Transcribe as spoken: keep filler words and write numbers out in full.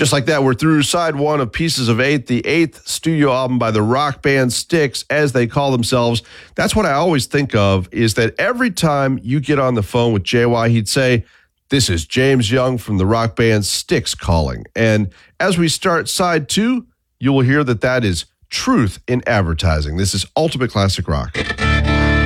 Just like that, we're through side one of Pieces of Eight, the eighth studio album by the rock band Styx, as they call themselves. That's what I always think of, is that every time you get on the phone with J Y, he'd say, "This is James Young from the rock band Styx calling." And as we start side two, you will hear that that is truth in advertising. This is Ultimate Classic Rock.